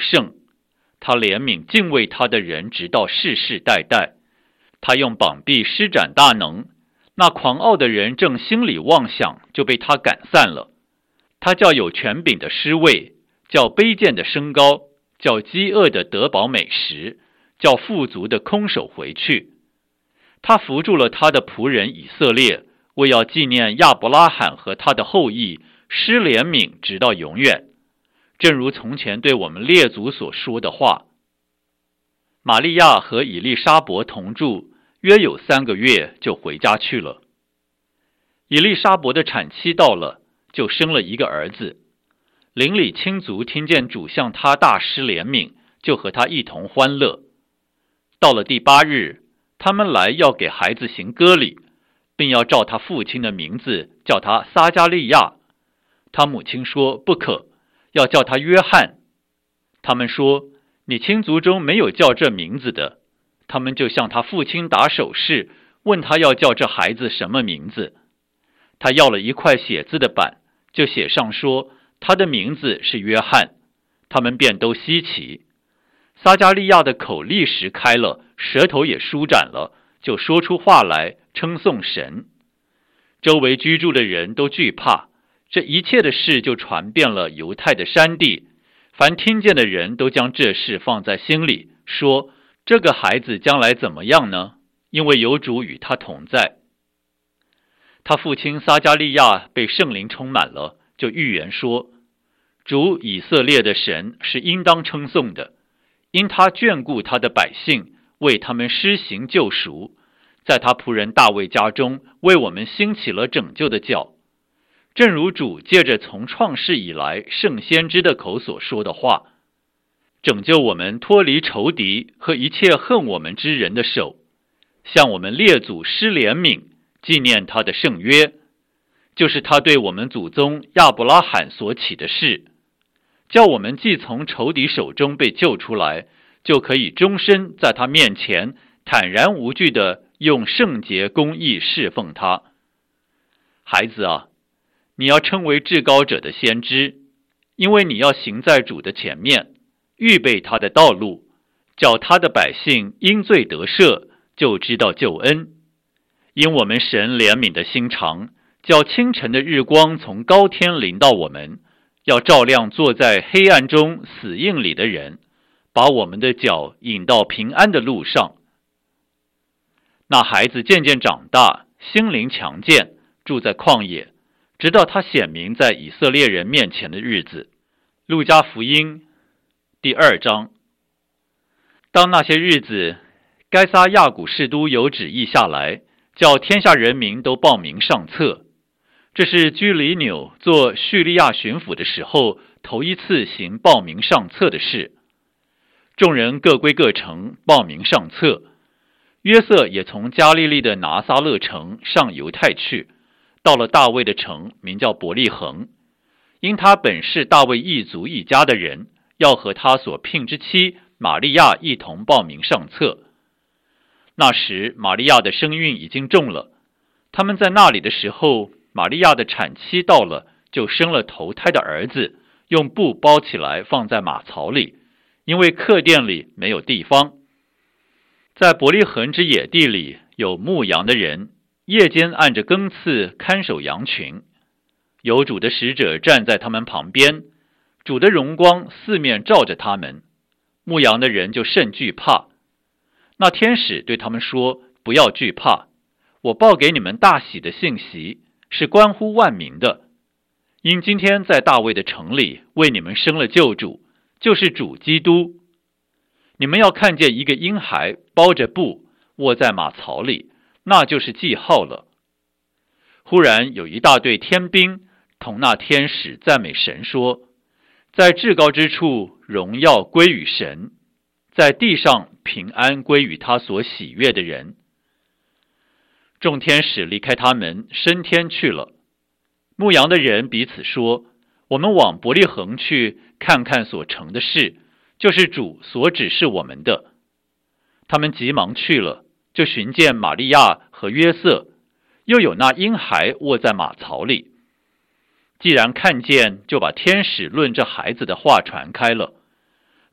胜，他怜悯敬畏他的人，直到世世代代。他用膀臂施展大能，那狂傲的人正心里妄想，就被他赶散了。他叫有权柄的失位，叫卑贱的升高，叫饥饿的得饱美食，叫富足的空手回去。他扶助了他的仆人以色列，为要纪念亚伯拉罕和他的后裔，施怜悯直到永远，正如从前对我们列祖所说的话。玛利亚和以利沙伯同住，约有3个月就回家去了。以利沙伯的产期到了，就生了一个儿子。邻里亲族听见主向他大施怜悯，就和他一同欢乐。到了第8日，他们来要给孩子行割礼，并要照他父亲的名字叫他撒加利亚。他母亲说不可，要叫他约翰。他们说，你亲族中没有叫这名字的。他们就向他父亲打手势，问他要叫这孩子什么名字。他要了一块写字的板，就写上说他的名字是约翰。他们便都稀奇。撒加利亚的口立时开了，舌头也舒展了，就说出话来，称颂神。周围居住的人都惧怕，这一切的事就传遍了犹太的山地。凡听见的人都将这事放在心里，说这个孩子将来怎么样呢？因为有主与他同在。他父亲撒加利亚被圣灵充满了，就预言说，主以色列的神是应当称颂的，因他眷顾他的百姓，为他们施行救赎，在他仆人大卫家中为我们兴起了拯救的脚，正如主借着从创世以来圣先知的口所说的话，拯救我们脱离仇敌和一切恨我们之人的手，向我们列祖施怜悯，纪念他的圣约，就是他对我们祖宗亚伯拉罕所起的事，叫我们既从仇敌手中被救出来，就可以终身在他面前坦然无惧地用圣洁公义侍奉他。孩子啊，你要称为至高者的先知，因为你要行在主的前面，预备他的道路，叫他的百姓因罪得赦，就知道救恩。因我们神怜悯的心肠，叫清晨的日光从高天临到我们，要照亮坐在黑暗中死荫里的人，把我们的脚引到平安的路上。那孩子渐渐长大，心灵强健，住在旷野，直到他显明在以色列人面前的日子。路加福音第2章。当那些日子，该撒亚古士都有旨意下来，叫天下人民都报名上册。这是居里纽做叙利亚巡抚的时候头一次行报名上册的事。众人各归各城，报名上册。约瑟也从加利利的拿撒勒城上犹太去，到了大卫的城，名叫伯利恒，因他本是大卫一族一家的人，要和他所聘之妻玛利亚一同报名上册。那时玛利亚的身孕已经重了，他们在那里的时候，玛利亚的产期到了，就生了头胎的儿子，用布包起来放在马槽里，因为客店里没有地方。在伯利恒之野地里有牧羊的人，夜间按着更次看守羊群，有主的使者站在他们旁边，主的荣光四面照着他们，牧羊的人就甚惧怕。那天使对他们说，不要惧怕，我报给你们大喜的信息，是关乎万民的。因今天在大卫的城里为你们生了救主，就是主基督。你们要看见一个婴孩包着布卧在马槽里，那就是记号了。忽然有一大队天兵同那天使赞美神说，在至高之处荣耀归于神，在地上平安归于他所喜悦的人。众天使离开他们，升天去了。牧羊的人彼此说，我们往伯利恒去看看所成的事，就是主所指示我们的。他们急忙去了，就寻见玛利亚和约瑟，又有那婴孩卧在马槽里。既然看见，就把天使论这孩子的话传开了。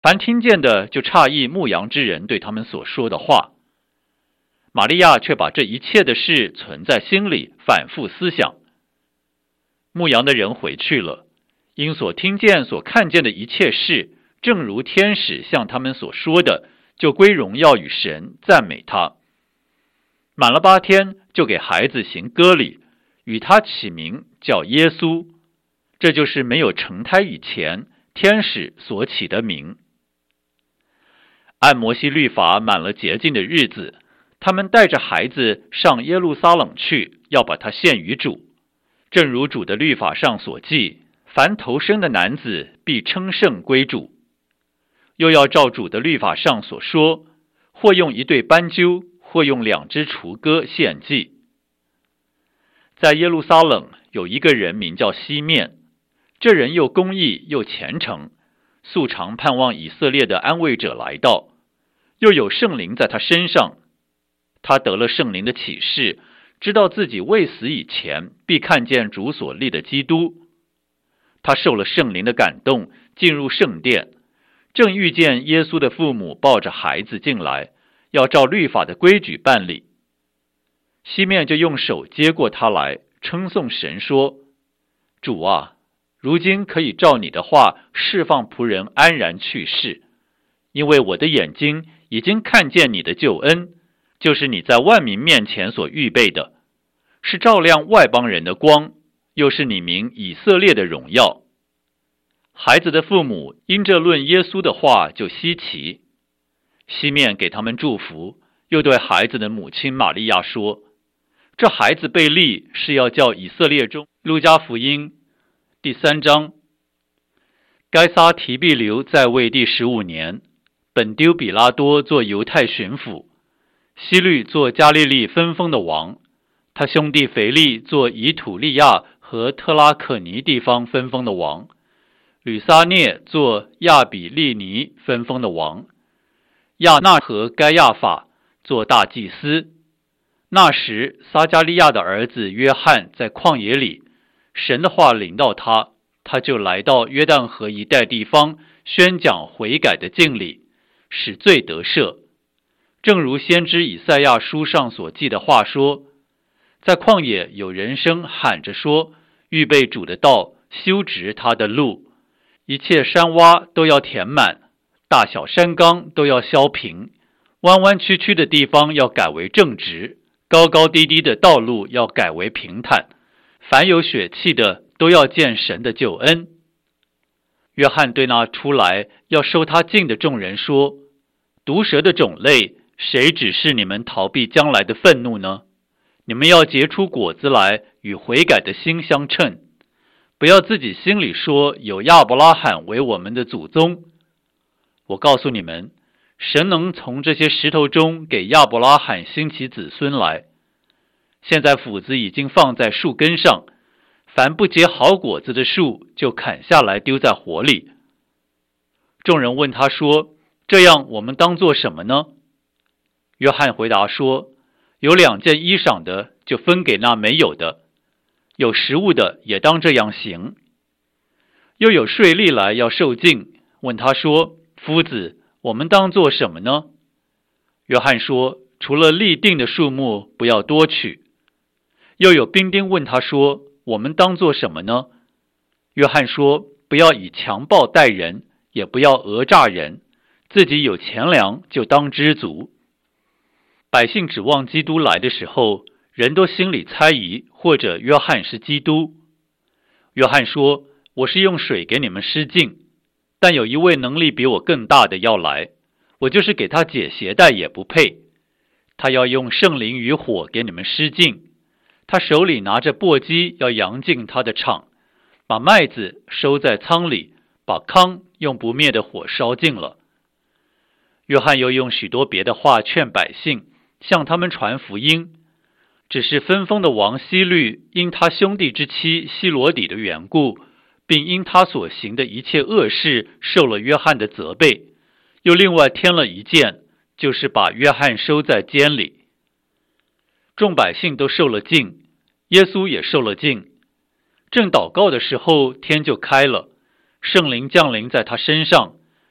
凡听见的就诧异牧羊之人对他们所说的话。玛利亚却把这一切的事存在心里，反复思想。牧羊的人回去了，因所听见所看见的一切事，正如天使向他们所说的，就归荣耀与神，赞美他。满了8天，就给孩子行割礼，与他起名叫耶稣，这就是没有成胎以前天使所起的名。按摩西律法满了洁净的日子，他们带着孩子上耶路撒冷去，要把他献于主。正如主的律法上所记，凡头生的男子必称圣归主。又要照主的律法上所说，或用1对斑鸠，或用2只雏鸽献祭。在耶路撒冷有一个人名叫西面，这人又公义又虔诚，素常盼望以色列的安慰者来到，又有圣灵在他身上。他得了圣灵的启示，知道自己未死以前必看见主所立的基督。他受了圣灵的感动，进入圣殿，正遇见耶稣的父母抱着孩子进来，要照律法的规矩办理。西面就用手接过他来，称颂神说：主啊，如今可以照你的话释放仆人安然去世，因为我的眼睛已经看见你的救恩，就是你在万民面前所预备的，是照亮外邦人的光，又是你名以色列的荣耀。孩子的父母因这论耶稣的话就稀奇。西面给他们祝福，又对孩子的母亲玛利亚说：这孩子被立是要叫以色列中。路加福音第3章。该撒提庇留在位第15年，本丢比拉多做犹太巡抚，希律做加利利分封的王，他兄弟腓力做以土利亚和特拉可尼地方分封的王，吕撒涅做亚比利尼分封的王，亚那和该亚法做大祭司。那时撒加利亚的儿子约翰在旷野里，神的话临到他，他就来到约旦河一带地方，宣讲悔改的敬礼，使罪得赦。正如先知以赛亚书上所记的话说，在旷野有人声喊着说，预备主的道，修直他的路，一切山洼都要填满，大小山冈都要削平，弯弯曲曲的地方要改为正直，高高低低的道路要改为平坦，凡有血气的都要见神的救恩。约翰对那出来要收他进的众人说，毒蛇的种类，谁指示你们逃避将来的愤怒呢？你们要结出果子来，与悔改的心相称。不要自己心里说，有亚伯拉罕为我们的祖宗。我告诉你们，神能从这些石头中给亚伯拉罕兴起子孙来。现在斧子已经放在树根上，凡不结好果子的树，就砍下来丢在火里。众人问他说，这样我们当做什么呢？约翰回答说，有2件衣裳的，就分给那没有的；有食物的，也当这样行。又有税吏来要受尽，问他说，夫子，我们当做什么呢？约翰说，除了立定的数目，不要多取。又有兵丁问他说，我们当做什么呢？约翰说，不要以强暴待人，也不要讹诈人，自己有钱粮就当知足。百姓指望基督来的时候，人都心里猜疑，或者约翰是基督。约翰说，我是用水给你们施浸，但有一位能力比我更大的要来，我就是给他解鞋带也不配。他要用圣灵与火给你们施浸，他手里拿着簸箕，要扬进他的场，把麦子收在仓里，把糠用不灭的火烧尽了。约翰又用许多别的话劝百姓，向他们传福音。只是分封的王希律因他兄弟之妻希罗底的缘故，并因他所行的一切恶事受了约翰的责备，又另外添了一件，就是把约翰收在监里。众百姓都受了禁，耶稣也受了禁。正祷告的时候，天就开了，圣灵降临在他身上，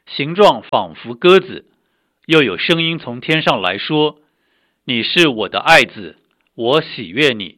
形状仿佛鸽子。又有声音从天上来说：你是我的爱子，我喜悦你。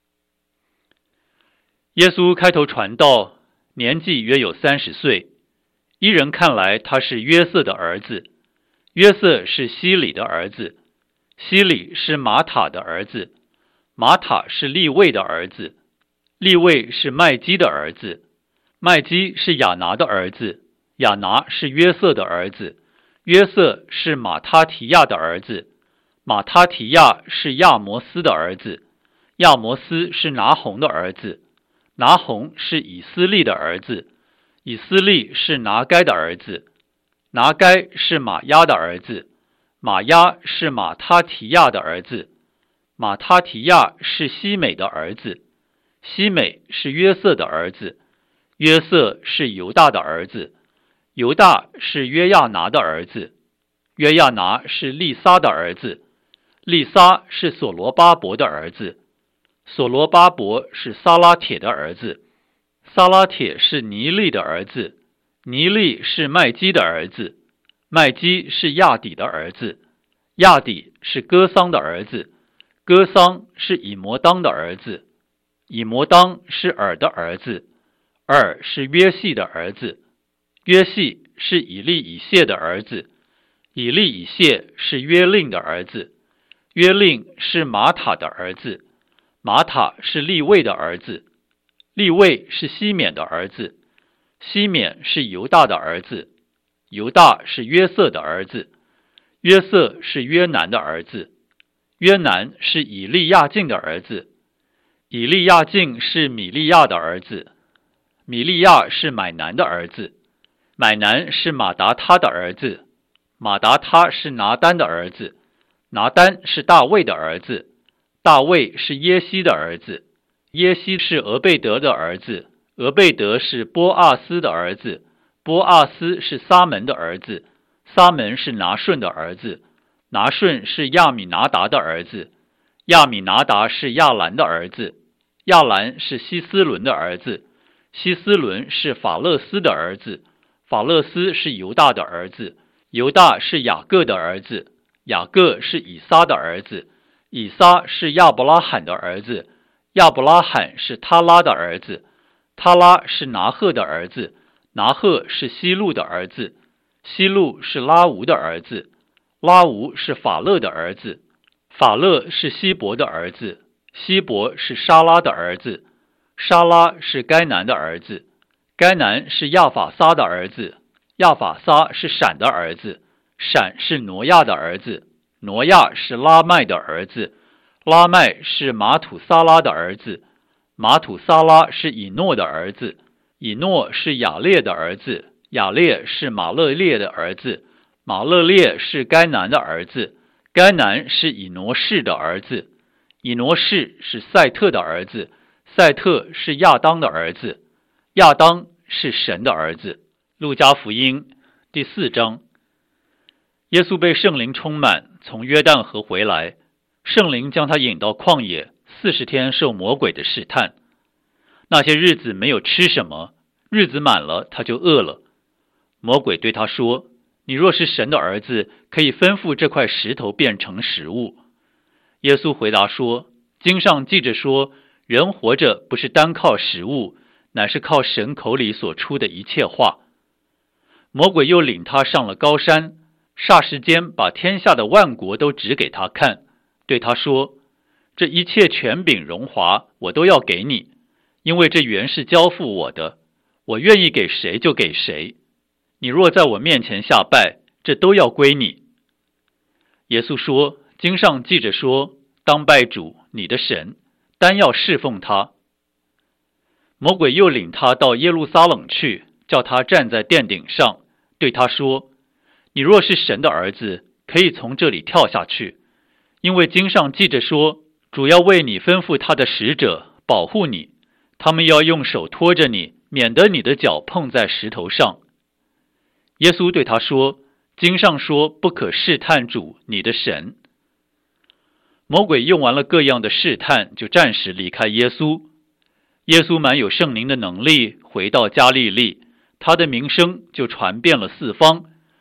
耶稣开头传道，年纪约有30岁。一人看来他是约瑟的儿子，约瑟是希里的儿子，希里是马塔的儿子，马塔是利未的儿子，利未是麦基的儿子，麦基是亚拿的儿子，亚拿是约瑟的儿子，约瑟是马他提亚的儿子，马他提亚是亚摩斯的儿子，亚摩斯是拿红的儿子，拿红是以斯利的儿子，以斯利是拿该的儿子，拿该是马押的儿子，马押是马他提亚的儿子，马他提亚是西美的儿子，西美是约瑟的儿子，约瑟是犹大的儿子，犹大是约亚拿的儿子，约亚拿是利撒的儿子，利撒是所罗巴伯的儿子，所罗巴伯是撒拉铁的儿子，撒拉铁是尼利的儿子，尼利是麦基的儿子，麦基是亚底的儿子，亚底是哥桑的儿子，哥桑是以摩当的儿子，以摩当是尔的儿子，尔是约细的儿子，约细是以利以谢的儿子，以利以谢是约令的儿子，约令是马塔的儿子，马塔是利未的儿子，利未是西缅的儿子，西缅是犹大的儿子，犹大是约瑟的儿子，约瑟是约南的儿子，约南是以利亚敬的儿子，以利亚敬是米利亚的儿子，米利亚是买南的儿子，买南是马达他的儿子，马达他是拿单的儿子，拿单是大卫的儿子，大卫是耶西的儿子，耶西是俄贝德的儿子，俄贝德是波阿斯的儿子，波阿斯是撒门的儿子，撒门是拿顺的儿子，拿顺是亚米拿达的儿子，亚米拿达是亚兰的儿子，亚兰是希斯伦的儿子，希斯伦是法勒斯的儿子，法勒斯是犹大的儿子，犹大是雅各的儿子，雅各是以撒的儿子，以撒是亚伯拉罕的儿子，亚伯拉罕是他拉的儿子，他拉是拿鹤的儿子，拿鹤是希路的儿子，希路是拉吾的儿子，拉吾是法勒的儿子，法勒是希伯的儿子，希伯是沙拉的儿子，沙拉是该南的儿子，该南是亚法撒的儿子，亚法撒是闪的儿子，闪是挪亚的儿子，挪亚是拉麦的儿子，拉麦是马土撒拉的儿子，马土撒拉是以诺的儿子，以诺是雅列的儿子，雅列是马勒列的儿子，马勒列是该南的儿子，该南是以挪士的儿子，以挪士是赛特的儿子，赛特是亚当的儿子，亚当是神的儿子。路加福音第4章。耶稣被圣灵充满，从约旦河回来，圣灵将他引到旷野，40天受魔鬼的试探。那些日子没有吃什么，日子满了，他就饿了。魔鬼对他说：你若是神的儿子，可以吩咐这块石头变成食物。耶稣回答说：经上记着说，人活着不是单靠食物，乃是靠神口里所出的一切话。魔鬼又领他上了高山，霎时间把天下的万国都指给他看，对他说：这一切权柄荣华我都要给你，因为这原是交付我的，我愿意给谁就给谁。你若在我面前下拜，这都要归你。耶稣说：经上记着说，当拜主你的神，单要侍奉他。魔鬼又领他到耶路撒冷去，叫他站在殿顶上，对他说：你若是神的儿子，可以从这里跳下去，因为经上记着说，主要为你吩咐他的使者保护你，他们要用手托着你，免得你的脚碰在石头上。耶稣对他说：经上说，不可试探主你的神。魔鬼用完了各样的试探，就暂时离开耶稣。耶稣满有圣灵的能力，回到加利利，他的名声就传遍了四方，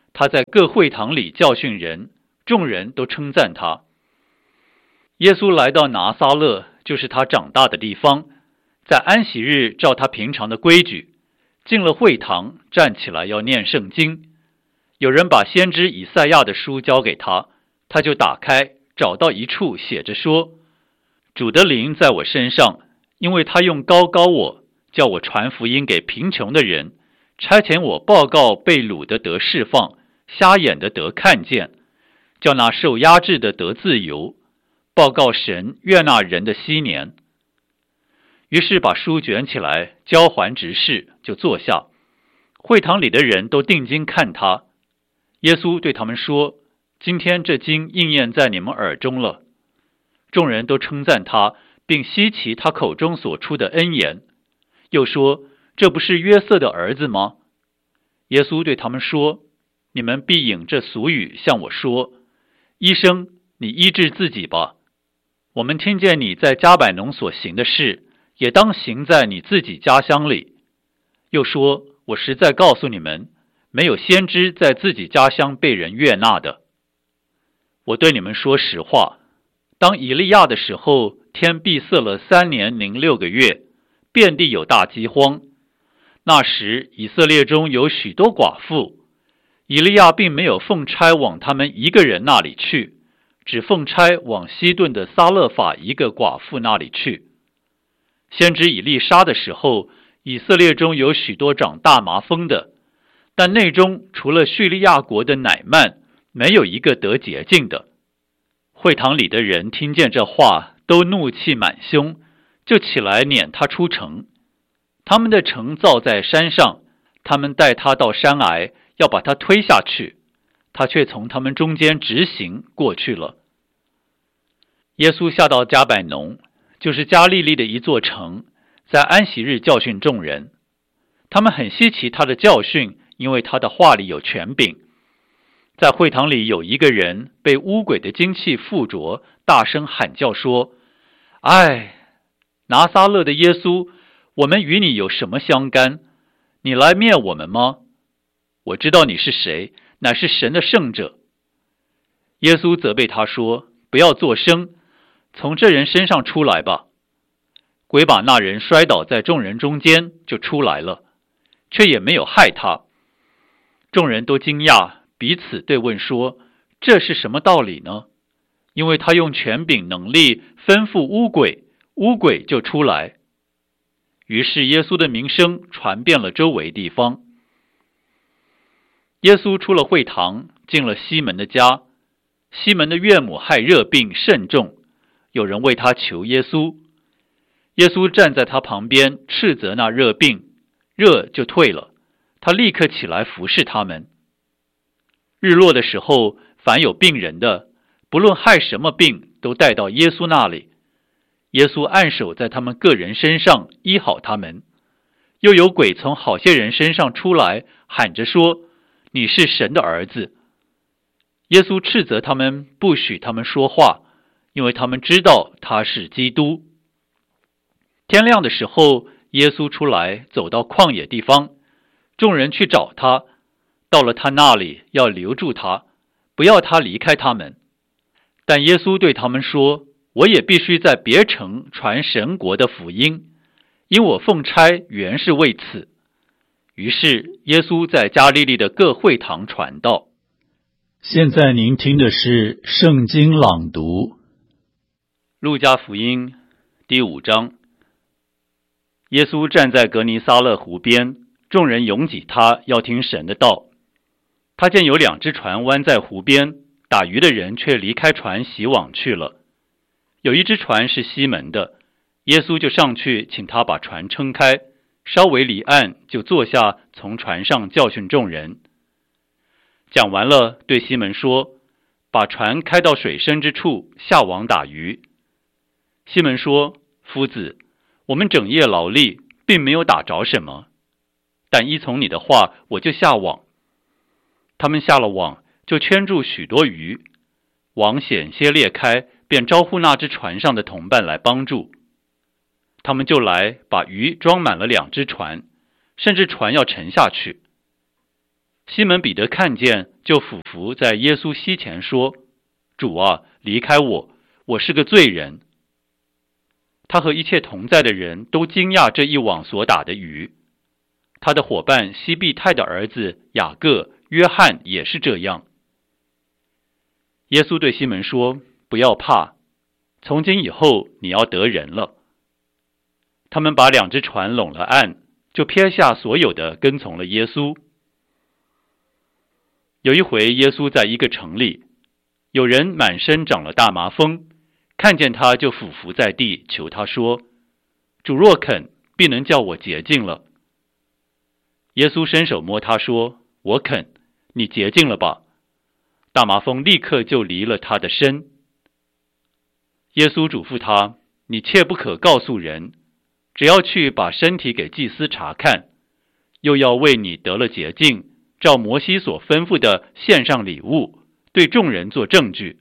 他在各会堂里教训人，众人都称赞他。耶稣来到拿撒勒，就是他长大的地方，在安息日照他平常的规矩，进了会堂，站起来要念圣经。有人把先知以赛亚的书交给他，他就打开，找到一处写着说：主的灵在我身上，因为他用膏膏我，叫我传福音给贫穷的人，差遣我报告被掳的得释放，瞎眼的得看见，叫那受压制的得自由，报告神悦纳人的禧年。于是把书卷起来，交还执事，就坐下。会堂里的人都定睛看他。耶稣对他们说：今天这经应验在你们耳中了。众人都称赞他，并稀奇他口中所出的恩言，又说：这不是约瑟的儿子吗？耶稣对他们说：你们必引这俗语向我说：医生，你医治自己吧。我们听见你在迦百农所行的事，也当行在你自己家乡里。又说：我实在告诉你们，没有先知在自己家乡被人悦纳的。我对你们说实话，当以利亚的时候，天闭塞了3年0.6个月，遍地有大饥荒。那时以色列中有许多寡妇，以利亚并没有奉差往他们一个人那里去，只奉差往西顿的撒勒法一个寡妇那里去。先知以利沙的时候，以色列中有许多长大麻风的，但内中除了叙利亚国的乃縵，没有一个得洁净的。会堂里的人听见这话，都怒气满胸，就起来撵他出城。他们的城造在山上，他们带他到山崖，要把他推下去，他却从他们中间直行过去了。耶稣下到迦百农，就是加利利的一座城，在安息日教训众人。他们很稀奇他的教训，因为他的话里有权柄。在会堂里有一个人被污鬼的精气附着，大声喊叫说：唉，拿撒勒的耶稣，我们与你有什么相干？你来灭我们吗？我知道你是谁，乃是神的圣者。耶稣责备他说：不要作声，从这人身上出来吧。鬼把那人摔倒在众人中间，就出来了，却也没有害他。众人都惊讶，彼此对问说：这是什么道理呢？因为他用权柄能力吩咐污鬼，污鬼就出来。于是耶稣的名声传遍了周围地方。耶稣出了会堂，进了西门的家。西门的岳母害热病甚重，有人为他求耶稣。耶稣站在他旁边，斥责那热病，热就退了，他立刻起来服侍他们。日落的时候，凡有病人的，不论害什么病，都带到耶稣那里。耶稣按手在他们个人身上，医好他们。又有鬼从好些人身上出来，喊着说：你是神的儿子。耶稣斥责他们，不许他们说话，因为他们知道他是基督。天亮的时候，耶稣出来，走到旷野地方，众人去找他，到了他那里，要留住他，不要他离开他们。但耶稣对他们说：我也必须在别城传神国的福音，因我奉差原是为此。于是耶稣在加利利的各会堂传道。 现在您听的是圣经朗读。 路加福音第5章。耶稣站在格尼撒勒湖边，众人拥挤他，要听神的道。他见有2只船弯在湖边，打鱼的人却离开船洗网去了。有一只船是西门的，耶稣就上去请他把船撑开，稍微离岸，就坐下，从船上教训众人。讲完了，对西门说：把船开到水深之处，下网打鱼。西门说：夫子，我们整夜劳力，并没有打着什么，但依从你的话，我就下网。他们下了网，就圈住许多鱼，网险些裂开，便招呼那只船上的同伴来帮助。他们就来，把鱼装满了2只船，甚至船要沉下去。 西门彼得看见，就俯伏在耶稣膝前说：主啊，离开我，我是个罪人。他和一切同在的人都惊讶这一网所打的鱼。他的伙伴西庇太的儿子雅各、约翰也是这样。耶稣对西门说：不要怕，从今以后你要得人了。他们把2只船拢了岸，就撇下所有的，跟从了耶稣。有一回，耶稣在一个城里，有人满身长了大麻风，看见他就俯伏在地，求他说：主若肯，必能叫我洁净了。耶稣伸手摸他说：我肯，你洁净了吧。大麻风立刻就离了他的身。耶稣嘱咐他：你切不可告诉人，只要去把身体给祭司查看，又要为你得了洁净，照摩西所吩咐的献上礼物，对众人做证据。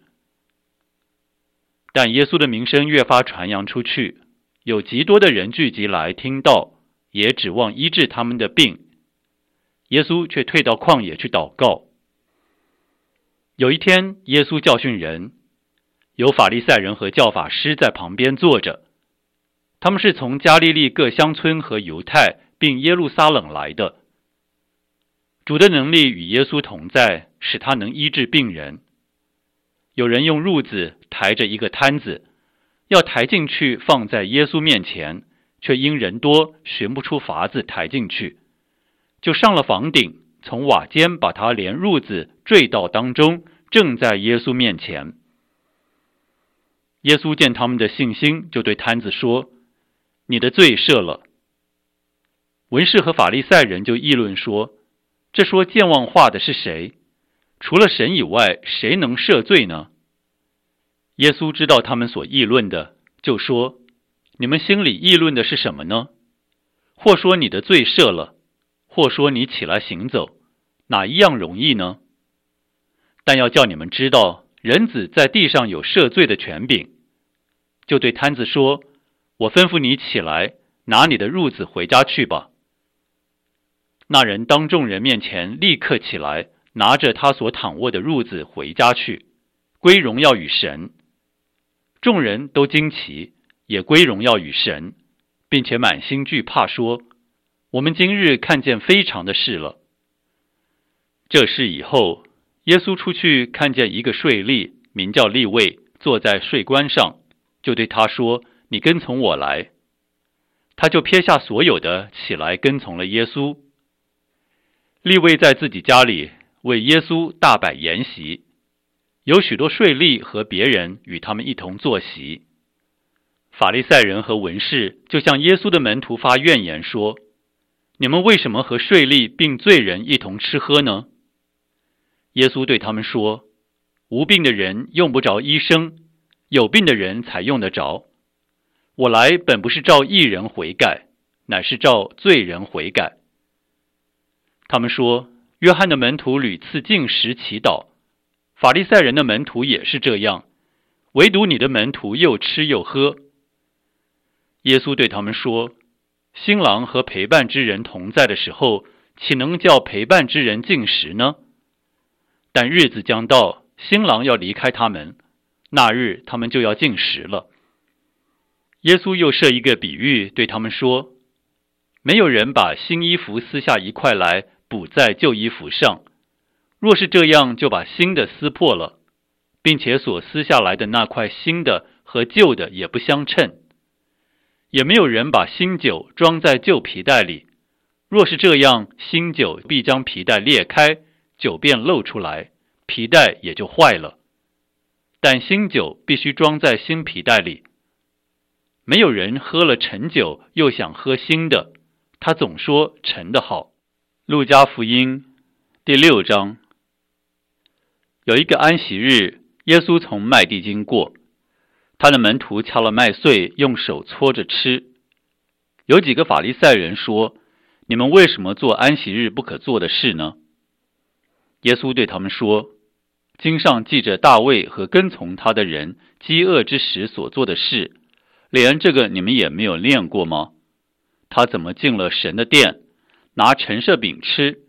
但耶稣的名声越发传扬出去，有极多的人聚集来听道，也指望医治他们的病。耶稣却退到旷野去祷告。有一天，耶稣教训人，有法利赛人和教法师在旁边坐着，他们是从加利利各乡村和犹太并耶路撒冷来的。主的能力与耶稣同在，使他能医治病人。有人用褥子抬着一个摊子，要抬进去放在耶稣面前，却因人多寻不出法子抬进去，就上了房顶，从瓦间把他连褥子坠到当中，正在耶稣面前。耶稣见他们的信心，就对摊子说：你的罪赦了。文士和法利赛人就议论说：这说健忘话的是谁？除了神以外，谁能赦罪呢？耶稣知道他们所议论的，就说：你们心里议论的是什么呢？或说你的罪赦了，或说你起来行走，哪一样容易呢？但要叫你们知道，人子在地上有赦罪的权柄。就对摊子说：我吩咐你起来，拿你的褥子回家去吧。那人当众人面前立刻起来，拿着他所躺卧的褥子回家去，归荣耀与神。众人都惊奇，也归荣耀与神，并且满心惧怕，说：我们今日看见非常的事了。这事以后，耶稣出去看见一个税吏，名叫利未，坐在税关上，就对他说：你跟从我来。他就撇下所有的，起来跟从了耶稣。利未在自己家里为耶稣大摆筵席，有许多税吏和别人与他们一同坐席。法利赛人和文士就向耶稣的门徒发怨言说：你们为什么和税吏并罪人一同吃喝呢？耶稣对他们说：无病的人用不着医生，有病的人才用得着。我来本不是召义人悔改，乃是召罪人悔改。他们说：约翰的门徒屡次禁食祈祷，法利赛人的门徒也是这样，唯独你的门徒又吃又喝。耶稣对他们说：新郎和陪伴之人同在的时候，岂能叫陪伴之人禁食呢？但日子将到，新郎要离开他们，那日他们就要禁食了。耶稣又设一个比喻，对他们说：没有人把新衣服撕下一块来补在旧衣服上，若是这样，就把新的撕破了，并且所撕下来的那块新的和旧的也不相称。也没有人把新酒装在旧皮袋里，若是这样，新酒必将皮袋裂开，酒便漏出来，皮袋也就坏了。但新酒必须装在新皮袋里。没有人喝了陈酒又想喝新的，他总说陈的好。路加福音第6章。有一个安息日，耶稣从麦地经过，他的门徒敲了麦穗，用手搓着吃。有几个法利赛人说：你们为什么做安息日不可做的事呢？耶稣对他们说：经上记着大卫和跟从他的人饥饿之时所做的事，连这个你们也没有念过吗？他怎么进了神的殿，拿陈设饼吃，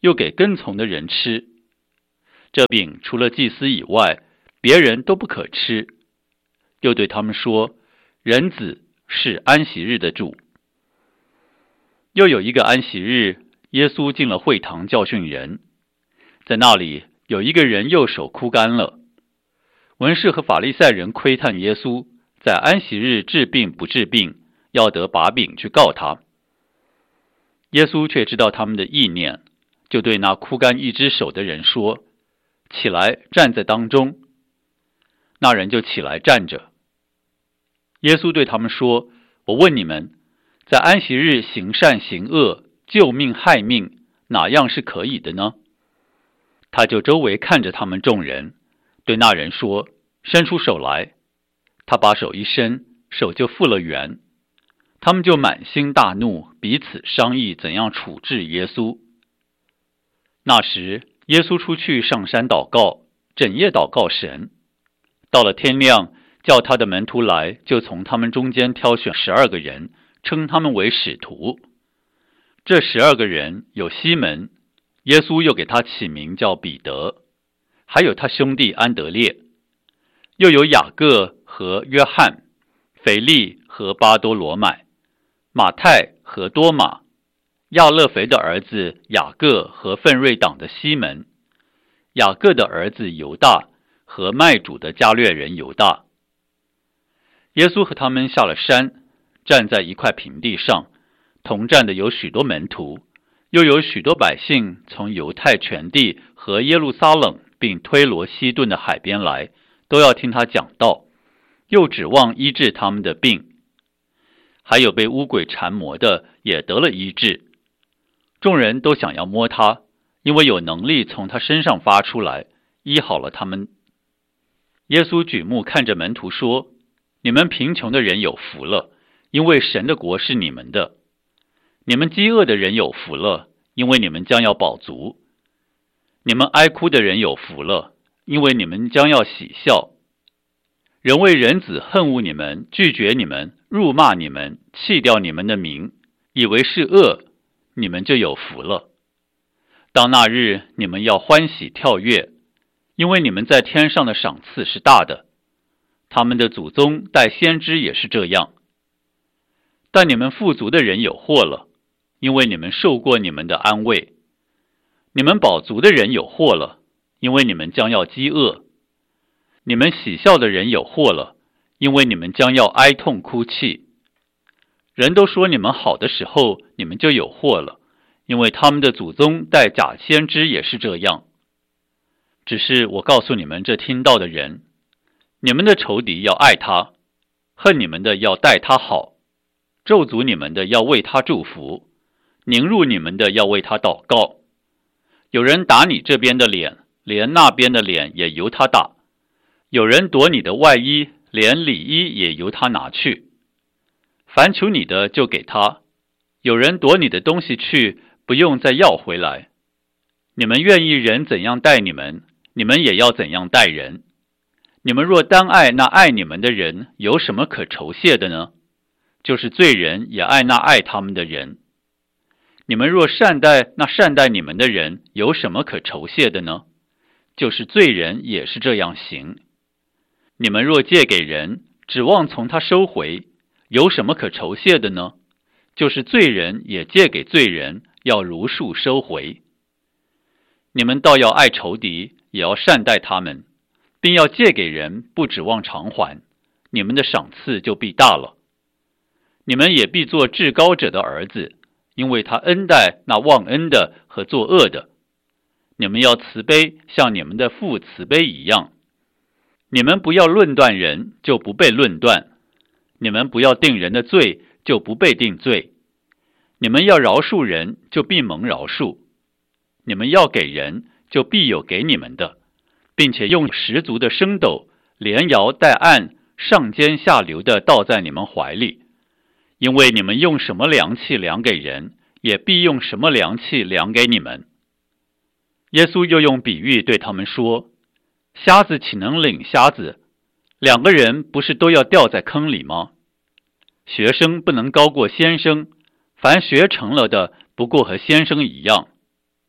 又给跟从的人吃。这饼除了祭司以外，别人都不可吃。又对他们说，人子是安息日的主。又有一个安息日，耶稣进了会堂教训人，在那里有一个人右手枯干了。文士和法利赛人窥探耶稣在安息日治病不治病，要得把柄去告他。耶稣却知道他们的意念，就对那枯干一只手的人说，起来，站在当中。那人就起来站着。耶稣对他们说，我问你们，在安息日行善行恶，救命害命，哪样是可以的呢？他就周围看着他们众人，对那人说，伸出手来。他把手一伸，手就复了原。他们就满心大怒，彼此商议怎样处置耶稣。那时耶稣出去上山祷告，整夜祷告神。到了天亮，叫他的门徒来，就从他们中间挑选12个人，称他们为使徒。这12个人有西门，耶稣又给他起名叫彼得，还有他兄弟安德烈，又有雅各和约翰，腓力和巴多罗买，马太和多马，亚勒腓的儿子雅各和奋锐党的西门，雅各的儿子犹大和卖主的加略人犹大。耶稣和他们下了山，站在一块平地上，同站的有许多门徒，又有许多百姓从犹太全地和耶路撒冷并推罗西顿的海边来，都要听他讲道，又指望医治他们的病。还有被污鬼缠磨的也得了医治。众人都想要摸他，因为有能力从他身上发出来，医好了他们。耶稣举目看着门徒说，你们贫穷的人有福了，因为神的国是你们的。你们饥饿的人有福了，因为你们将要饱足。你们哀哭的人有福了，因为你们将要喜笑。人为人子恨恶你们，拒绝你们，辱骂你们，弃掉你们的名，以为是恶，你们就有福了。当那日，你们要欢喜跳跃，因为你们在天上的赏赐是大的。他们的祖宗带先知也是这样。但你们富足的人有祸了，因为你们受过你们的安慰。你们饱足的人有祸了，因为你们将要饥饿。你们喜笑的人有祸了，因为你们将要哀痛哭泣。人都说你们好的时候，你们就有祸了，因为他们的祖宗带假先知也是这样。只是我告诉你们这听到的人，你们的仇敌要爱他，恨你们的要待他好，咒诅你们的要为他祝福，凌辱你们的要为他祷告。有人打你这边的脸，连那边的脸也由他打。有人夺你的外衣，连里衣也由他拿去。凡求你的就给他，有人夺你的东西去，不用再要回来。你们愿意人怎样待你们，你们也要怎样待人。你们若单爱那爱你们的人，有什么可酬谢的呢？就是罪人也爱那爱他们的人。你们若善待那善待你们的人，有什么可酬谢的呢？就是罪人也是这样行。你们若借给人，指望从他收回，有什么可酬谢的呢？就是罪人也借给罪人，要如数收回。你们倒要爱仇敌，也要善待他们，并要借给人，不指望偿还，你们的赏赐就必大了。你们也必做至高者的儿子，因为他恩待那忘恩的和作恶的。你们要慈悲，像你们的父慈悲一样。你们不要论断人，就不被论断；你们不要定人的罪，就不被定罪；你们要饶恕人，就必蒙饶恕；你们要给人，就必有给你们的，并且用十足的升斗，连摇带按，上尖下流的倒在你们怀里。因为你们用什么量器量给人，也必用什么量器量给你们。耶稣又用比喻对他们说，瞎子岂能领瞎子？2个人不是都要掉在坑里吗？学生不能高过先生，凡学成了的，不过和先生一样。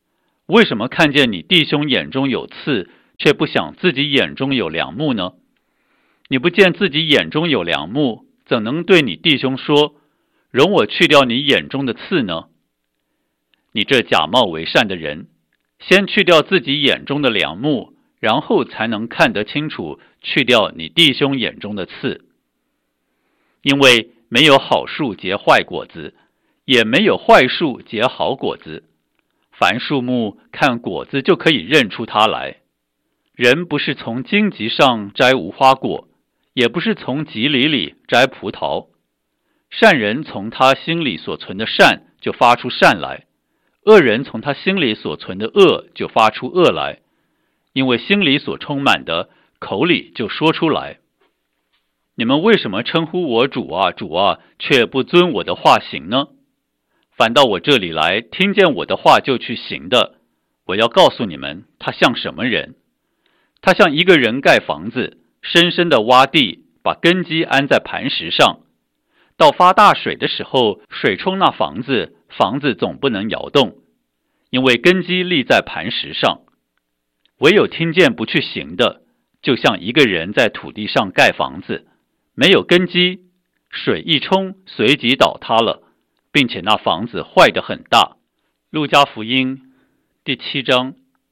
为什么看见你弟兄眼中有刺，却不想自己眼中有梁木呢？你不见自己眼中有梁木，怎能对你弟兄说，容我去掉你眼中的刺呢？你这假冒为善的人，先去掉自己眼中的梁木，然后才能看得清楚，去掉你弟兄眼中的刺。因为没有好树结坏果子，也没有坏树结好果子。凡树木看果子就可以认出它来。人不是从荆棘上摘无花果，也不是从棘藜里摘葡萄。善人从他心里所存的善就发出善来，恶人从他心里所存的恶就发出恶来，因为心里所充满的，口里就说出来。你们为什么称呼我主啊，主啊，却不遵我的话行呢？反到我这里来，听见我的话就去行的，我要告诉你们，他像什么人？他像一个人盖房子，深深的挖地，把根基安在磐石上。到发大水的时候，水冲那房子，房子总不能摇动，因为根基立在磐石上。唯有听见不去行的，就像一个人在土地上盖房子，没有根基，水一冲，随即倒塌了，并且那房子坏得很大。路加福音第7章。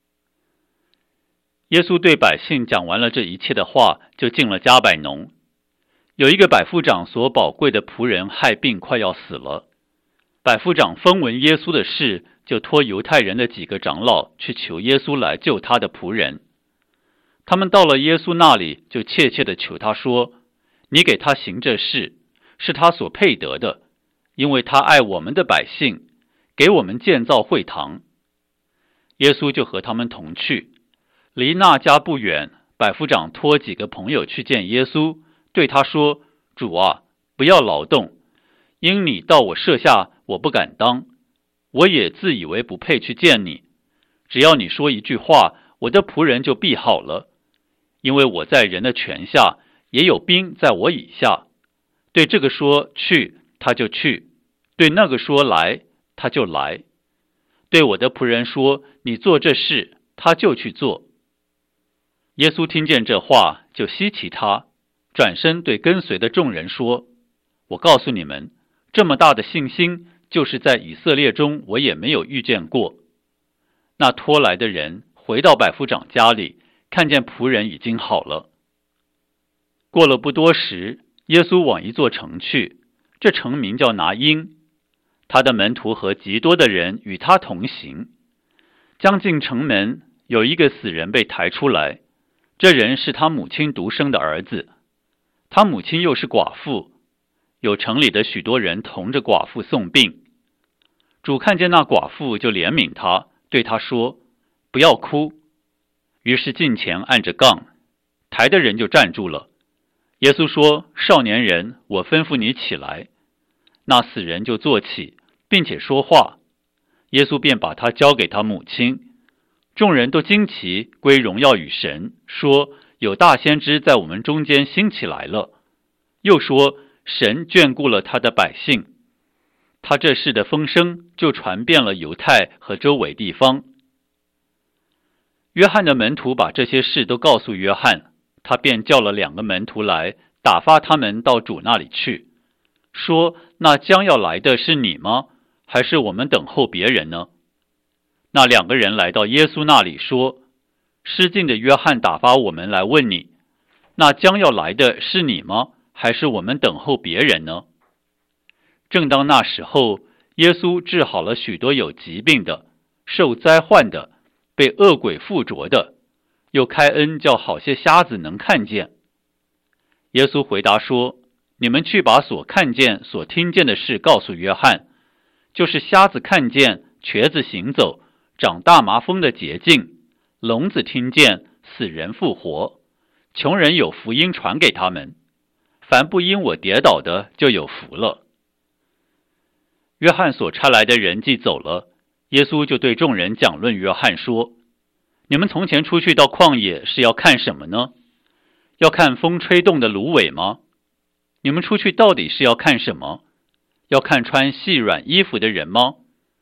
耶稣对百姓讲完了这一切的话，就进了迦百农。有一个百夫长所宝贵的仆人害病快要死了，百夫长风闻耶稣的事，就托犹太人的几个长老去求耶稣来救他的仆人。他们到了耶稣那里，就切切地求他说，你给他行这事，是他所配得的，因为他爱我们的百姓，给我们建造会堂。耶稣就和他们同去，离那家不远，百夫长托几个朋友去见耶稣，对他说，主啊，不要劳动，因你到我舍下，我不敢当，我也自以为不配去见你，只要你说一句话，我的仆人就必好了，因为我在人的权下，也有兵在我以下，对这个说去，他就去，对那个说来，他就来，对我的仆人说，你做这事，他就去做。耶稣听见这话，就稀奇他，转身对跟随的众人说，我告诉你们，这么大的信心，就是在以色列中我也没有遇见过。那拖来的人回到百夫长家里，看见仆人已经好了。过了不多时，耶稣往一座城去，这城名叫拿因，他的门徒和极多的人与他同行。将近城门，有一个死人被抬出来，这人是他母亲独生的儿子，他母亲又是寡妇，有城里的许多人同着寡妇送病。主看见那寡妇，就怜悯他，对他说，不要哭。于是近前按着杠，抬的人就站住了。耶稣说，少年人，我吩咐你起来。那死人就坐起，并且说话。耶稣便把他交给他母亲。众人都惊奇，归荣耀与神，说，有大先知在我们中间兴起来了。又说，神眷顾了他的百姓。他这事的风声就传遍了犹太和周围地方。约翰的门徒把这些事都告诉约翰，他便叫了2个门徒来，打发他们到主那里去，说，那将要来的是你吗？还是我们等候别人呢？那2个人来到耶稣那里说，失敬的约翰打发我们来问你，那将要来的是你吗？还是我们等候别人呢？正当那时候，耶稣治好了许多有疾病的，受灾患的，被恶鬼附着的，又开恩叫好些瞎子能看见。耶稣回答说，你们去把所看见所听见的事告诉约翰，就是瞎子看见，瘸子行走，长大麻风的洁净，聋子听见，死人复活，穷人有福音传给他们，凡不因我跌倒的就有福了。约翰所差来的人既走了，耶稣就对众人讲论约翰说，你们从前出去到旷野是要看什么呢？要看风吹动的芦苇吗？你们出去到底是要看什么？要看穿细软衣服的人吗？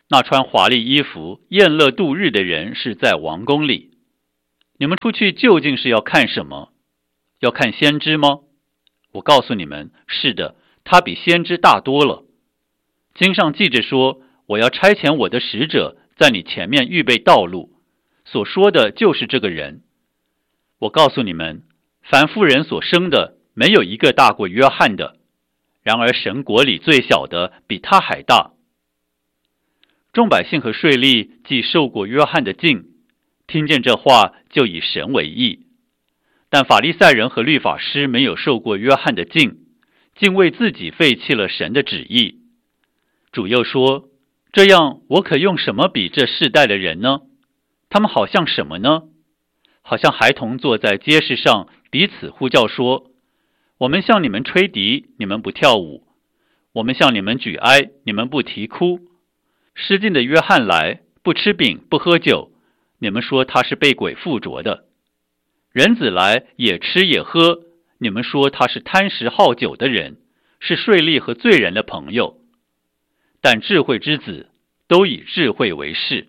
那穿华丽衣服、宴乐度日的人是在王宫里。你们出去究竟是要看什么？要看先知吗？我告诉你们，是的，他比先知大多了。经上记着说，我要差遣我的使者在你前面预备道路，所说的就是这个人。我告诉你们，凡妇人所生的，没有一个大过约翰的，然而神国里最小的比他还大。众百姓和税吏既受过约翰的浸，听见这话就以神为义。但法利赛人和律法师没有受过约翰的浸，竟为自己废弃了神的旨意。主又说，这样我可用什么比这世代的人呢？他们好像什么呢？好像孩童坐在街市上，彼此呼叫说，我们向你们吹笛，你们不跳舞；我们向你们举哀，你们不啼哭。失禁的约翰来，不吃饼，不喝酒，你们说他是被鬼附着的。人子来，也吃也喝，你们说他是贪食好酒的人，是税吏和罪人的朋友。但智慧之子都以智慧为事。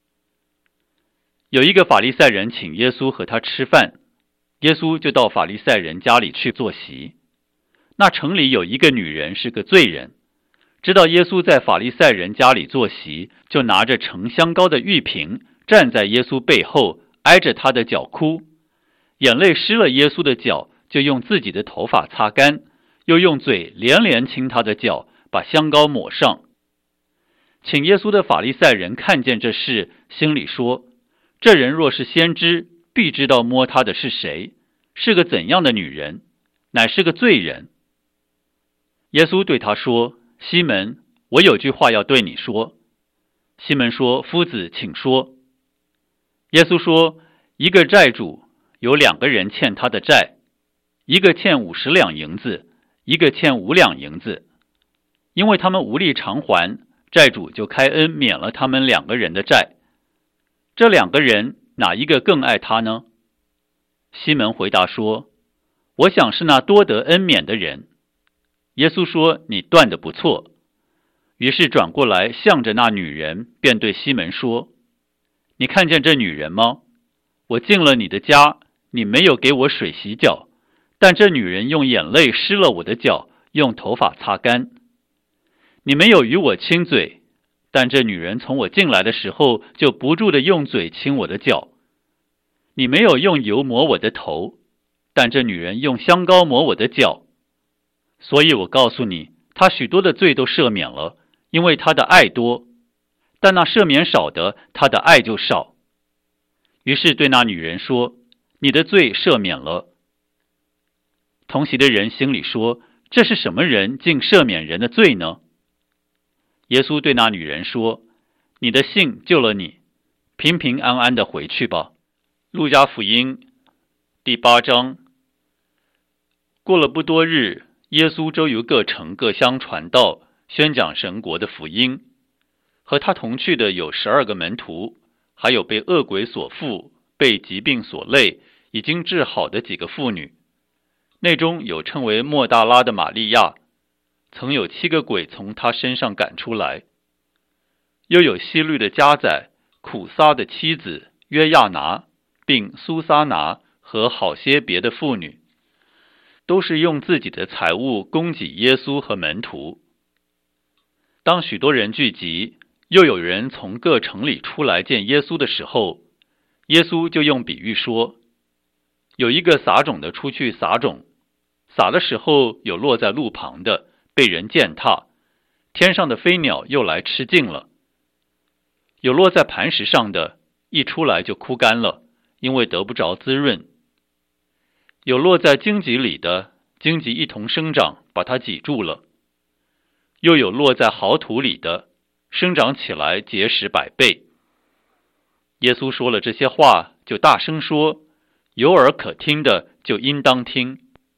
有一个法利赛人请耶稣和他吃饭，耶稣就到法利赛人家里去坐席。那城里有一个女人是个罪人，知道耶稣在法利赛人家里坐席，就拿着盛香膏的玉瓶，站在耶稣背后，挨着他的脚哭，眼泪湿了耶稣的脚，就用自己的头发擦干，又用嘴连连亲他的脚，把香膏抹上。请耶稣的法利赛人看见这事，心里说，这人若是先知，必知道摸他的是谁，是个怎样的女人，乃是个罪人。耶稣对他说，西门，我有句话要对你说。西门说，夫子，请说。耶稣说，一个债主有2个人欠他的债，一个欠50两银子，一个欠5两银子。因为他们无力偿还，债主就开恩免了他们2个人的债。这2个人哪一个更爱他呢？西门回答说，我想是那多得恩免的人。耶稣说，你断得不错。于是转过来向着那女人，便对西门说，你看见这女人吗？我进了你的家，你没有给我水洗脚，但这女人用眼泪湿了我的脚，用头发擦干。你没有与我亲嘴，但这女人从我进来的时候，就不住地用嘴亲我的脚。你没有用油抹我的头，但这女人用香膏抹我的脚。所以我告诉你，她许多的罪都赦免了，因为她的爱多；但那赦免少的，她的爱就少。于是对那女人说，你的罪赦免了。同席的人心里说，这是什么人竟赦免人的罪呢？耶稣对那女人说，你的信救了你，平平安安的回去吧。路加福音第8章。过了不多日，耶稣周游各城各乡传道，宣讲神国的福音。和他同去的有12个门徒，还有被恶鬼所附、被疾病所累、已经治好的几个妇女。内中有称为莫大拉的玛利亚，曾有7个鬼从他身上赶出来。又有希律的家宰、苦撒的妻子约亚拿，并苏撒拿和好些别的妇女，都是用自己的财物供给耶稣和门徒。当许多人聚集，又有人从各城里出来见耶稣的时候，耶稣就用比喻说，有一个撒种的出去撒种，撒的时候有落在路旁的，被人践踏，天上的飞鸟又来吃尽了；有落在磐石上的，一出来就枯干了，因为得不着滋润；有落在荆棘里的，荆棘一同生长，把它挤住了；又有落在好土里的，生长起来结实100倍。耶稣说了这些话，就大声说，有耳可听的就应当听。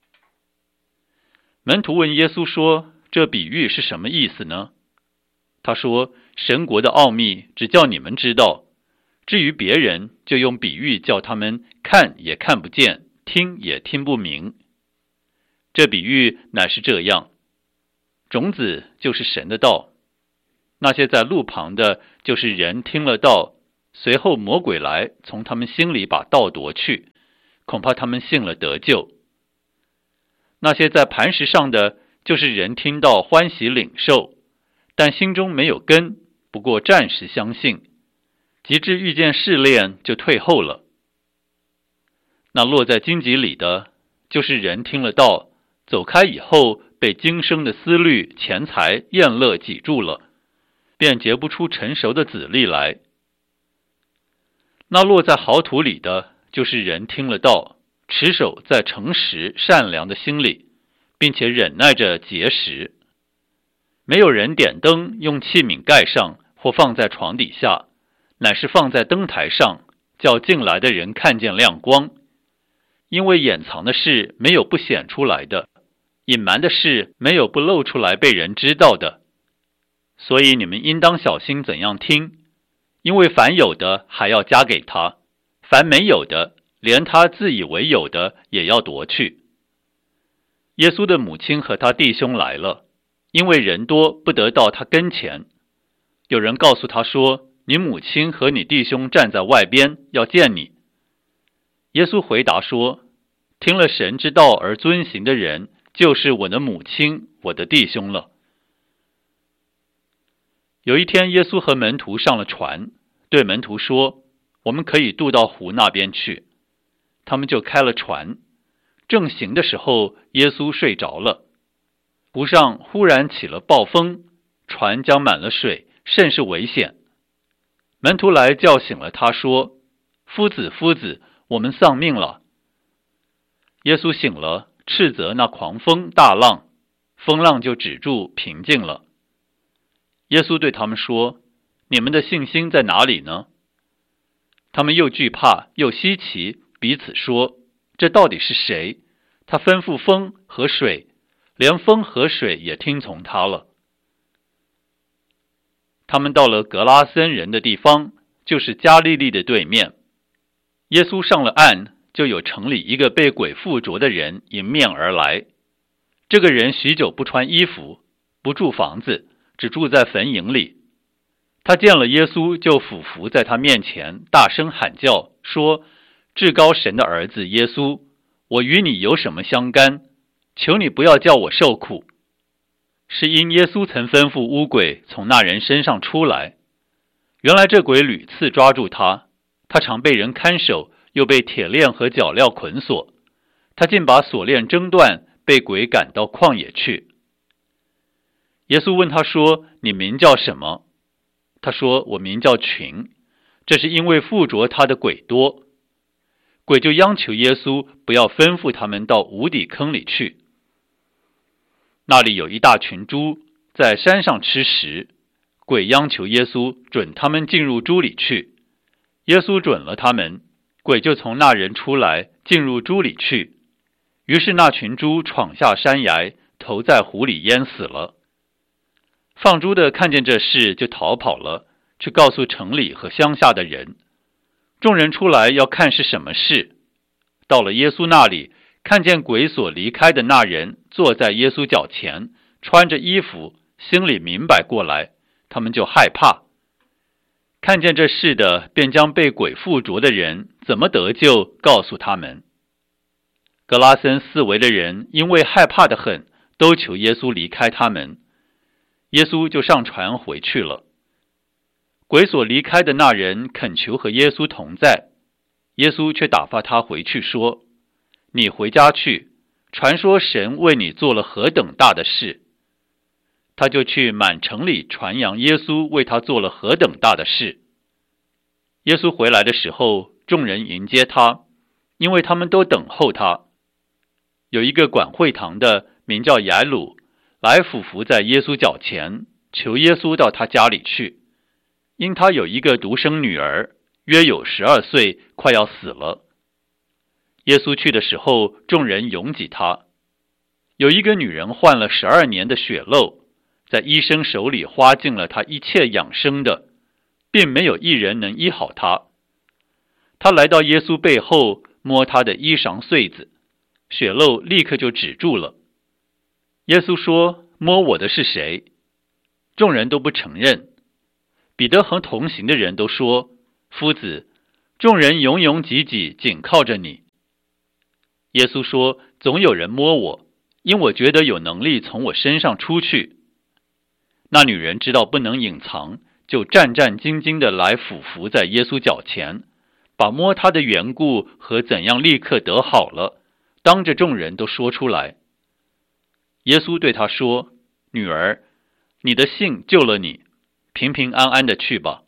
门徒问耶稣说，这比喻是什么意思呢？他说，神国的奥秘只叫你们知道，至于别人，就用比喻叫他们看也看不见，听也听不明。这比喻乃是这样，种子就是神的道。 那些在路旁的，就是人听了道，随后魔鬼来，从他们心里把道夺去，恐怕他们信了得救。那些在磐石上的，就是人听到欢喜领受，但心中没有根，不过暂时相信，及至遇见试炼，就退后了。那落在荆棘里的，就是人听了道，走开以后，被今生的思虑、钱财、宴乐挤住了，便结不出成熟的子粒来。那落在好土里的，就是人听了道，持守在诚实善良的心里，并且忍耐着结实。没有人点灯用器皿盖上，或放在床底下，乃是放在灯台上，叫进来的人看见亮光。因为掩藏的事没有不显出来的，隐瞒的事没有不露出来被人知道的。所以你们应当小心怎样听，因为凡有的还要加给他，凡没有的，连他自以为有的也要夺去。耶稣的母亲和他弟兄来了，因为人多，不得到他跟前。有人告诉他说，你母亲和你弟兄站在外边，要见你。耶稣回答说，听了神之道而遵行的人，就是我的母亲，我的弟兄了。有一天，耶稣和门徒上了船，对门徒说，我们可以渡到湖那边去。他们就开了船，正行的时候，耶稣睡着了。湖上忽然起了暴风，船将满了水，甚是危险。门徒来叫醒了他，说，夫子，夫子，我们丧命了。耶稣醒了，斥责那狂风大浪，风浪就止住，平静了。耶稣对他们说，你们的信心在哪里呢？他们又惧怕又稀奇，彼此说，这到底是谁？他吩咐风和水，连风和水也听从他了。他们到了格拉森人的地方，就是加利利的对面。耶稣上了岸，就有城里一个被鬼附着的人迎面而来。这个人许久不穿衣服，不住房子，只住在坟茔里。他见了耶稣，就俯伏在他面前，大声喊叫，说，至高神的儿子耶稣，我与你有什么相干？求你不要叫我受苦。是因耶稣曾吩咐污鬼从那人身上出来。原来这鬼屡次抓住他，他常被人看守，又被铁链和脚镣捆锁。他竟把锁链挣断，被鬼赶到旷野去。耶稣问他说，你名叫什么？他说，我名叫群，这是因为附着他的鬼多。鬼就央求耶稣不要吩咐他们到无底坑里去。那里有一大群猪在山上吃食，鬼央求耶稣准他们进入猪里去。耶稣准了他们，鬼就从那人出来，进入猪里去。于是那群猪闯下山崖，投在湖里淹死了。放猪的看见这事，就逃跑了，去告诉城里和乡下的人。众人出来要看是什么事。到了耶稣那里，看见鬼所离开的那人坐在耶稣脚前，穿着衣服，心里明白过来，他们就害怕。看见这事的，便将被鬼附着的人怎么得救告诉他们。格拉森四围的人因为害怕得很，都求耶稣离开他们。耶稣就上船回去了。鬼所离开的那人恳求和耶稣同在，耶稣却打发他回去说，你回家去，传说神为你做了何等大的事。他就去满城里传扬耶稣为他做了何等大的事。耶稣回来的时候，众人迎接他，因为他们都等候他。有一个管会堂的名叫雅鲁，来俯伏在耶稣脚前，求耶稣到他家里去，因他有一个独生女儿，约有12岁，快要死了。耶稣去的时候，众人拥挤他。有一个女人患了12年的血漏，在医生手里花尽了他一切养生的，并没有一人能医好他。他来到耶稣背后，摸他的衣裳穗子，血漏立刻就止住了。耶稣说，摸我的是谁？众人都不承认。 彼得和同行的人都说：夫子，众人拥拥挤挤，紧靠着你。耶稣说：总有人摸我，因我觉得有能力从我身上出去。那女人知道不能隐藏，就战战兢兢地来俯伏在耶稣脚前，把摸他的缘故和怎样立刻得好了，当着众人都说出来。耶稣对他说：女儿，你的信救了你，平平安安的去吧。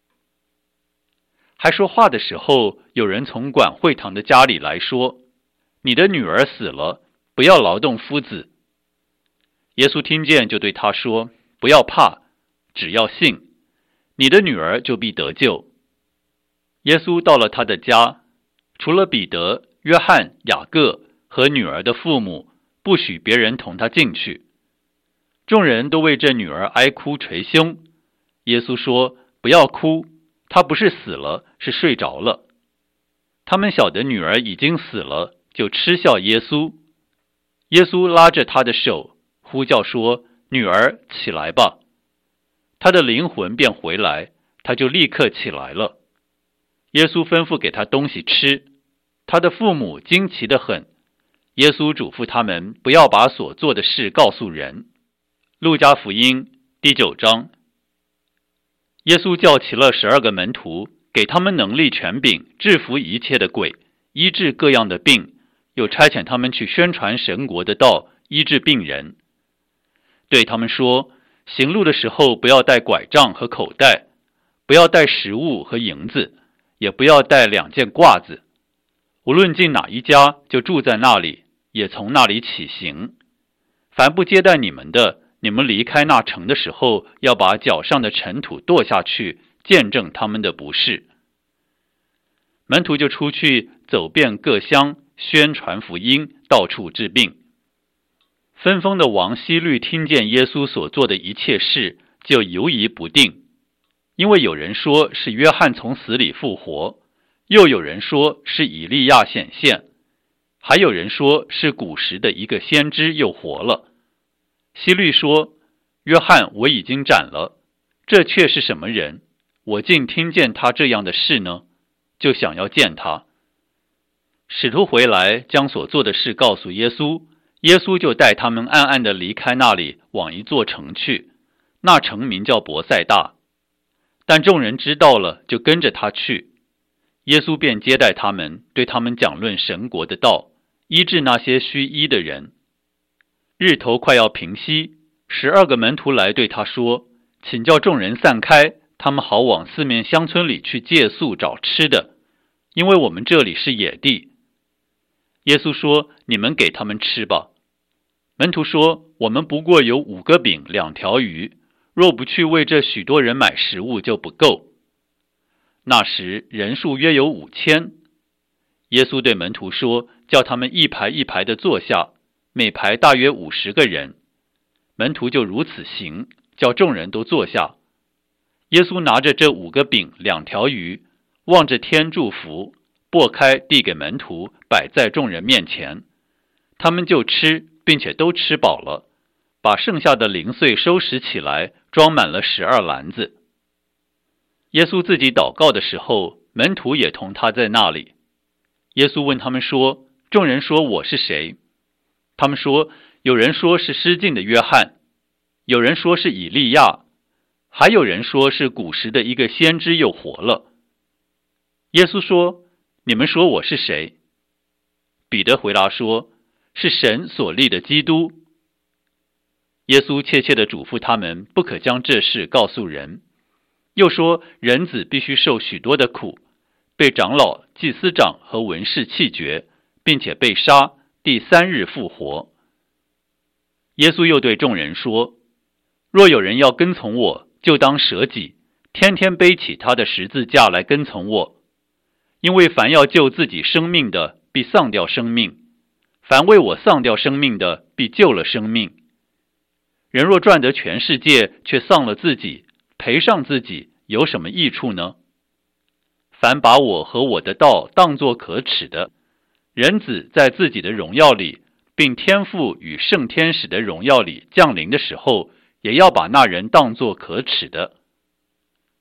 还说话的时候，有人从管会堂的家里来说：你的女儿死了，不要劳动夫子。耶稣听见，就对他说：不要怕，只要信，你的女儿就必得救。耶稣到了他的家，除了彼得、约翰、雅各和女儿的父母，不许别人同他进去。众人都为这女儿哀哭捶胸。耶稣说：不要哭，她不是死了，是睡着了。他们晓得女儿已经死了，就嗤笑耶稣。耶稣拉着她的手，呼叫说：女儿，起来吧。她的灵魂便回来，她就立刻起来了。耶稣吩咐给她东西吃，她的父母惊奇得很。耶稣嘱咐他们不要把所做的事告诉人。路加福音第9章。耶稣叫齐了12个门徒，给他们能力权柄，制服一切的鬼，医治各样的病，又差遣他们去宣传神国的道，医治病人。对他们说：行路的时候不要带拐杖和口袋，不要带食物和银子，也不要带2件褂子。无论进哪一家，就住在那里，也从那里起行。凡不接待你们的，你们离开那城的时候，要把脚上的尘土跺下去，见证他们的不是。门徒就出去走遍各乡，宣传福音，到处治病。分封的王希律听见耶稣所做的一切事，就犹疑不定，因为有人说是约翰从死里复活，又有人说是以利亚显现，还有人说是古时的一个先知又活了。希律说：约翰我已经斩了，这却是什么人？我竟听见他这样的事呢？就想要见他。使徒回来，将所做的事告诉耶稣，耶稣就带他们暗暗地离开那里，往一座城去，那城名叫伯赛大。但众人知道了，就跟着他去。耶稣便接待他们，对他们讲论神国的道，医治那些需医的人。日头快要平息，12个门徒来对他说：请叫众人散开，他们好往四面乡村里去借宿找吃的，因为我们这里是野地。耶稣说：你们给他们吃吧。门徒说：我们不过有5个饼2条鱼，若不去为这许多人买食物，就不够。那时人数约有5000。耶稣对门徒说：叫他们一排一排的坐下，每排大约50个人。门徒就如此行，叫众人都坐下。耶稣拿着这5个饼2条鱼，望着天祝福，擘开递给门徒，摆在众人面前。他们就吃，并且都吃饱了，把剩下的零碎收拾起来，装满了12篮子。耶稣自己祷告的时候，门徒也同他在那里。耶稣问他们说：众人说我是谁？他们说：有人说是失禁的约翰，有人说是以利亚，还有人说是古时的一个先知又活了。耶稣说：你们说我是谁？彼得回答说：是神所立的基督。耶稣切切地嘱咐他们，不可将这事告诉人。又说：人子必须受许多的苦，被长老、祭司长和文士弃绝，并且被杀，第3日复活。耶稣又对众人说：若有人要跟从我，就当舍己，天天背起他的十字架来跟从我。因为凡要救自己生命的，必丧掉生命；凡为我丧掉生命的，必救了生命。人若赚得全世界，却丧了自己，赔上自己，有什么益处呢？凡把我和我的道当作可耻的，人子在自己的荣耀里，并天父与圣天使的荣耀里降临的时候，也要把那人当作可耻的。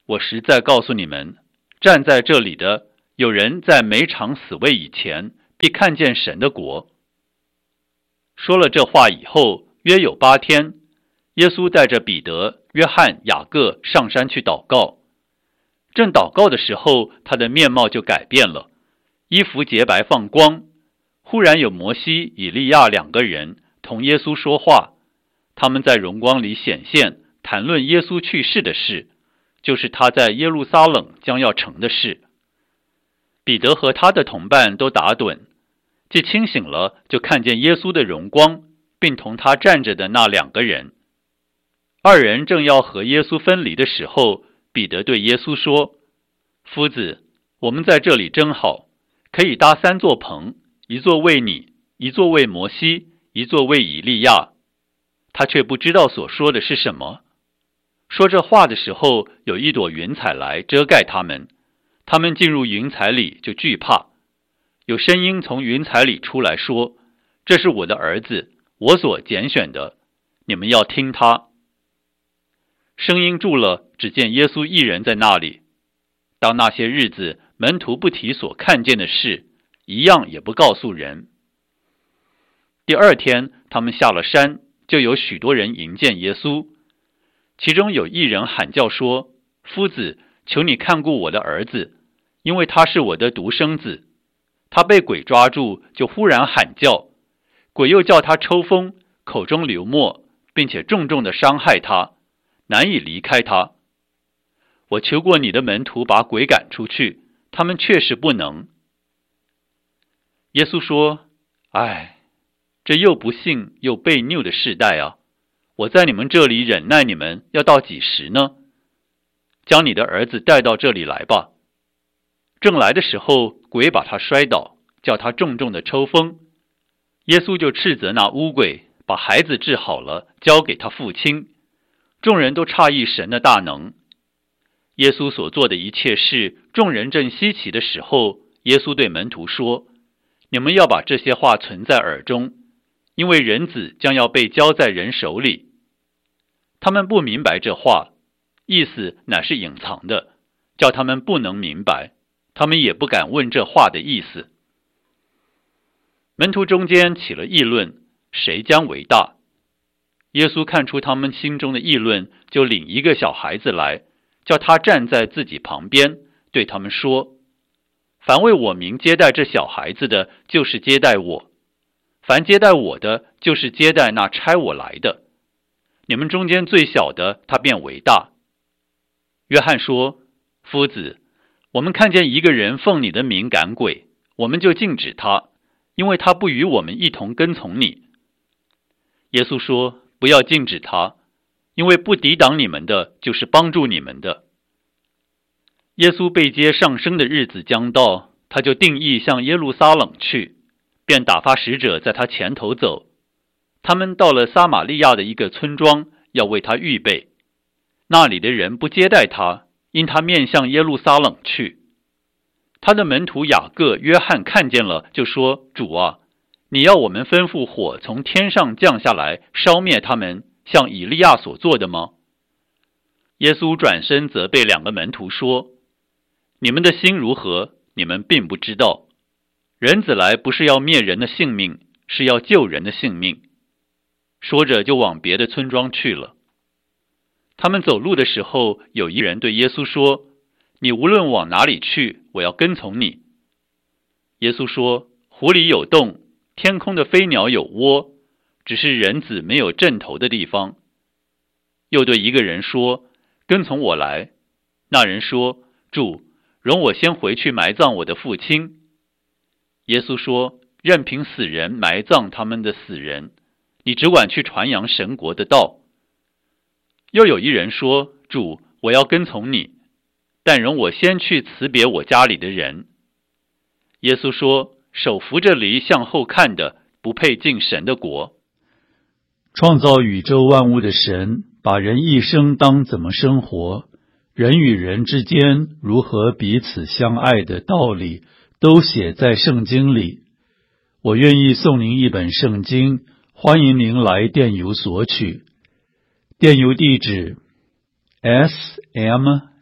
我实在告诉你们，站在这里的有人在没尝死味以前，必看见神的国。”说了这话以后，约有8天，耶稣带着彼得、约翰、雅各上山去祷告。正祷告的时候，他的面貌就改变了，衣服洁白放光。忽然有摩西、以利亚2个人同耶稣说话，他们在荣光里显现，谈论耶稣去世的事，就是他在耶路撒冷将要成的事。彼得和他的同伴都打盹，既清醒了，就看见耶稣的荣光，并同他站着的那2个人。2人正要和耶稣分离的时候，彼得对耶稣说：“夫子，我们在这里真好，可以搭3座棚，一座为你，一座为摩西，一座为以利亚。”他却不知道所说的是什么。说这话的时候，有一朵云彩来遮盖他们，他们进入云彩里就惧怕。有声音从云彩里出来说：“这是我的儿子，我所拣选的，你们要听他。”声音住了，只见耶稣一人在那里。当那些日子，门徒不提所看见的事，一样也不告诉人。第2天，他们下了山，就有许多人迎见耶稣。其中有一人喊叫说：“夫子，求你看顾我的儿子，因为他是我的独生子。他被鬼抓住，就忽然喊叫，鬼又叫他抽风，口中流沫，并且重重地伤害他，难以离开他。我求过你的门徒把鬼赶出去，他们确实不能。”耶稣说：“唉，这又不信又悖逆的世代啊！我在你们这里忍耐你们要到几时呢？将你的儿子带到这里来吧。”正来的时候，鬼把他摔倒，叫他重重的抽风。耶稣就斥责那污鬼，把孩子治好了，交给他父亲。众人都诧异神的大能。耶稣所做的一切事，众人正稀奇的时候，耶稣对门徒说：“你们要把这些话存在耳中，因为人子将要被交在人手里。”他们不明白这话，意思乃是隐藏的，叫他们不能明白，他们也不敢问这话的意思。门徒中间起了议论，谁将为大？耶稣看出他们心中的议论，就领一个小孩子来，叫他站在自己旁边，对他们说：“凡为我名接待这小孩子的，就是接待我；凡接待我的，就是接待那差我来的。你们中间最小的，他便为大。”约翰说：“夫子，我们看见一个人奉你的名赶鬼，我们就禁止他，因为他不与我们一同跟从你。”耶稣说：“不要禁止他，因为不抵挡你们的，就是帮助你们的。”耶稣被接上升的日子将到，他就定意向耶路撒冷去，便打发使者在他前头走。他们到了撒玛利亚的一个村庄，要为他预备。那里的人不接待他，因他面向耶路撒冷去。他的门徒雅各、约翰看见了，就说：“主啊，你要我们吩咐火从天上降下来，烧灭他们，像以利亚所做的吗？”耶稣转身责备2个门徒说：“你们的心如何？你们并不知道。人子来不是要灭人的性命，是要救人的性命。”说着就往别的村庄去了。他们走路的时候，有一人对耶稣说：“你无论往哪里去，我要跟从你。”耶稣说：“湖里有洞，天空的飞鸟有窝，只是人子没有枕头的地方。”又对一个人说：“跟从我来。”那人说：“主，容我先回去埋葬我的父亲。”耶稣说：“任凭死人埋葬他们的死人，你只管去传扬神国的道。”又有一人说：“主，我要跟从你，但容我先去辞别我家里的人。”耶稣说：“手扶着犁向后看的，不配进神的国。” 创造宇宙万物的神，把人一生当怎么生活，人与人之间如何彼此相爱的道理，都写在圣经里。我愿意送您一本圣经，欢迎您来电邮索取。电邮地址 SM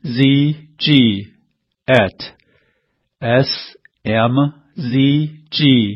smzg@smzg